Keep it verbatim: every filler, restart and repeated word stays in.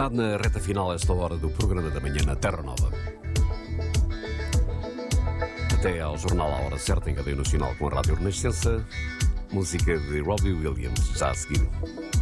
Metade na reta final, esta hora do programa da manhã na Terra Nova. Até ao jornal à hora certa em cadeia nacional com a Rádio Renascença. Música de Robbie Williams, já a seguir.